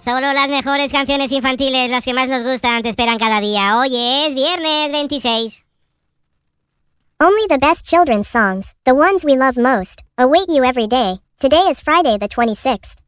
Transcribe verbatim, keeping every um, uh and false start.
Solo las mejores canciones infantiles, las que más nos gustan, te esperan cada día. Hoy es viernes veintiséis. Only the best children's songs, the ones we love most, await you every day. Today is Friday the twenty-sixth.